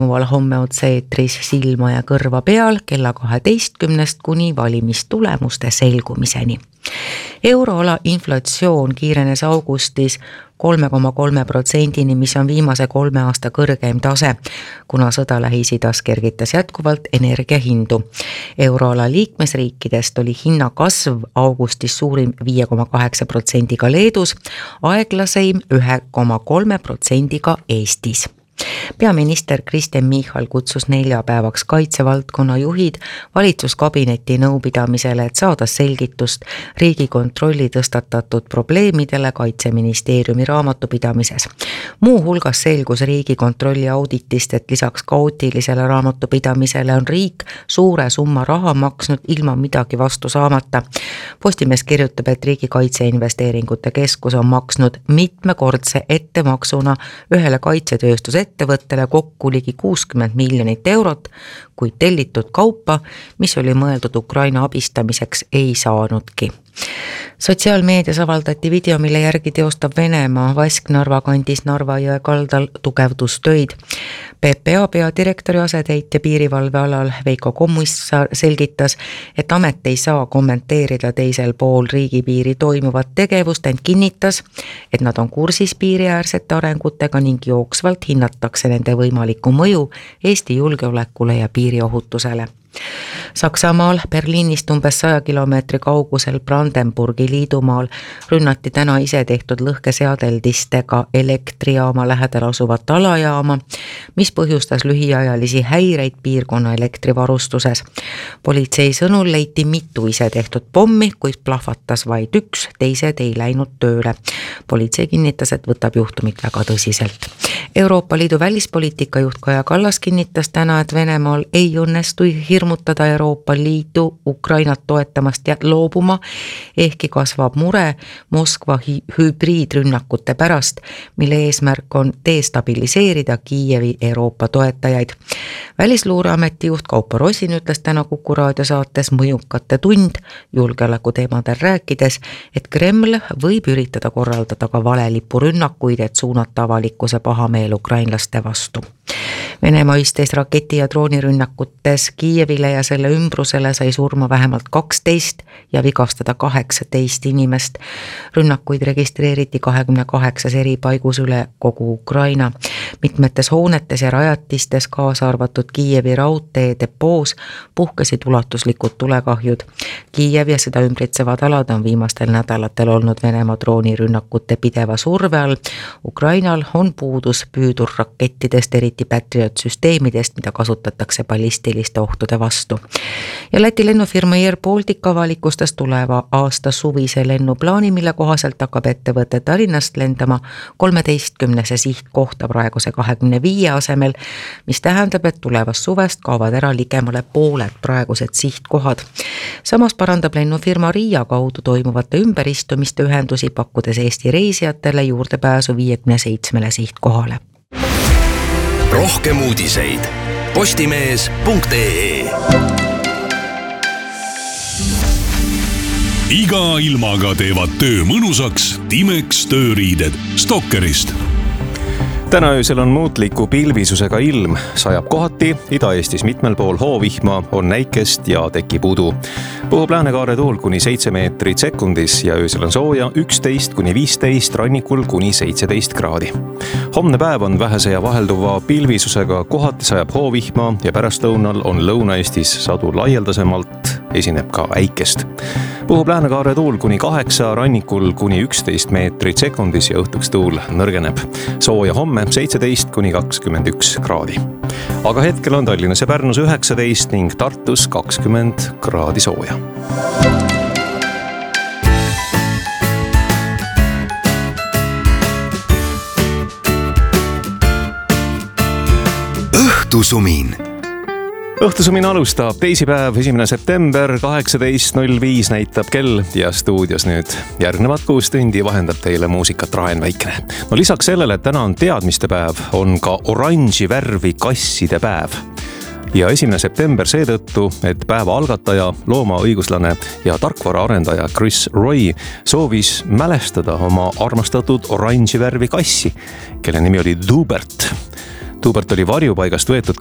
homme otse-eetris Silma ja kõrva peal kella 12 kuni valimistulemuste selgumiseni. Euroala inflatsioon kiirenes augustis 3,3%, mis on viimase 3 aasta kõrgeim tase, kuna sõda Lähis-Idas kergitas jätkuvalt energiahindu. Euroala liikmesriikidest oli hinnakasv augustis suurim 5,8%-ga Leedus, aeglaseim 1,3%-ga Eestis. Peaminister Kristen Michal kutsus 4 päevaks kaitsevaldkonna juhid valitsuskabineti nõupidamisele, et saada selgitust Riigikontrolli tõstatatud probleemidele Kaitseministeeriumi raamatupidamises. Muu hulgas selgus Riigikontrolli auditist, et lisaks kaootilisele raamatupidamisele on riik suure summa raha maksnud ilma midagi vastu saamata. Postimees kirjutab, et Riigi Kaitseinvesteeringute Keskus on maksnud mitmekordse ettemaksuna ühele kaitsetööstusettevõttele kokku ligi 60 miljonit eurot, kuid tellitud kaupa, mis oli mõeldud Ukraina abistamiseks, ei saanudki. Sotsiaalmeedias avaldati video, mille järgi teostab Venemaa Vasknarva kandis Narva jõe kaldal tugevdustöid. PPA peadirektori asetäitja piirivalvealal Veiko Kommissar selgitas, et amet ei saa kommenteerida teisel pool riigipiiri toimuvat tegevust, ent kinnitas, et nad on kursis piiriäärsete arengutega ning jooksvalt hinnatakse nende võimalikku mõju Eesti julgeolekule ja piiriohutusele. Saksamaal Berliinist umbes 100 kilomeetri kaugusel Brandenburgi liidumaal rünnati täna ise tehtud lõhkeseadeldistega elektrijaama lähedal asuvat alajaama, mis põhjustas lühiajalisi häireid piirkonna elektrivarustuses. Politsei sõnul leiti mitu ise tehtud pommi, kuid plahvatas vaid üks, teised ei läinud tööle. Politsei kinnitas, et võtab juhtumit väga tõsiselt. Euroopa Liidu välispoliitika juht Kaja Kallas kinnitas täna, et Venemaal ei õnnestu hirmutada Euroopa Liidu Ukrainat toetamast ja loobuma, ehkki kasvab mure Moskva hübriidrünnakute pärast, mille eesmärk on destabiliseerida Kiievi Euroopa toetajaid. Välisluureameti juht Kaupo Rosin ütles täna Kuku raadiosaates Mõjukate tund julgeoleku teemadel rääkides, et Kreml võib üritada korraldada ka valelipurünnakuid, et suunata avalikkuse pahameel ukrainlaste vastu. Venemaa üstes raketi- ja droonirünnakutes Kiievile ja selle ümbrusele sai surma vähemalt 12 ja vigastada 18 inimest. Rünnakuid registreeriti 28 eri paigus üle kogu Ukraina. Mitmetes hoonetes ja rajatistes, kaasa arvatud Kiievi raudtee depoos, puhkesid ulatuslikud tulekahjud. Kiiev ja seda ümbritsevad alad on viimastel nädalatel olnud Venemaa droonirünnakute pideva surve all. Ukrainal on puudus püüdurrakettidest, eriti Patriot-süsteemidest, mida kasutatakse ballistiliste ohtude vastu. Ja Läti lennufirma Air Baltic avalikustas tuleva aasta suvise lennuplaani, mille kohaselt hakkab ettevõte Tallinnast lendama 13 sihtkohta praeguse 25 asemel, mis tähendab, et tulevast suvest kaovad ära ligemale pooled praegused sihtkohad. Samas parandab lennufirma Riia kaudu toimuvate ümberistumiste ühendusi, pakkudes Eesti reisijatele juurdepääsu 57 sihtkohale. Rohkem uudiseid postimees.ee. Iga ilmaga teevad töö mõnusaks Timex tööriided Stokkerist. Täna öösel on muutliku pilvisusega ilm, sajab kohati, Ida-Eestis mitmel pool hoovihma, on näikest ja tekib udu. Puhub läänekaare tuul kuni 7 meetrit sekundis ja öösel on sooja 11 kuni 15, rannikul kuni 17 kraadi. Homne päev on vähese ja vahelduva pilvisusega, kohati sajab hoovihma ja pärastlõunal on Lõuna-Eestis sadu laialdasemalt, esineb ka äikest. Puhub läänekaare tuul kuni 8, rannikul kuni 11 meetrit sekundis ja õhtuks tuul nõrgeneb. Sooja homme 17 kuni 21 kraadi. Aga hetkel on Tallinnas ja Pärnus 19 ning Tartus 20 kraadi sooja. Õhtusumin. Õhtusumin alustab teisipäev, 1. september, 18.05 näitab kell ja stuudios nüüd järgnevad 6 tundi vahendab teile muusikat Raen Väikene. No lisaks sellele, et täna on teadmistepäev, on ka oranži värvi kasside päev. Ja 1. september seetõttu, et päeva algataja, loomaõiguslane ja tarkvaraarendaja Chris Roy soovis mälestada oma armastatud oranži värvi kassi, kelle nimi oli Dubert. Tuubert oli varjupaigast võetud